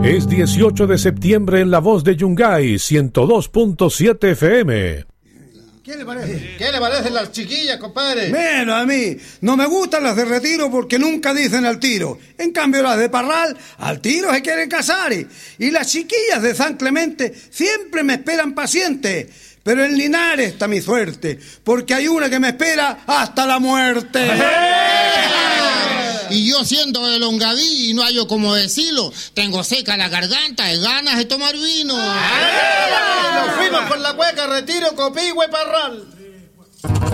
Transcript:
Es 18 de septiembre en La Voz de Yungay, 102.7 FM. ¿Qué le parece? ¿Qué le parecen las chiquillas, compadre? Bueno, a mí no me gustan las de Retiro porque nunca dicen al tiro. En cambio, las de Parral, al tiro se quieren casar. Y las chiquillas de San Clemente siempre me esperan paciente. Pero en Linares está mi suerte, porque hay una que me espera hasta la muerte. Y yo siendo de Longaví y no hallo como decirlo, tengo seca la garganta y ganas de tomar vino. Nos fuimos por la cueca, Retiro, Copihue, Parral.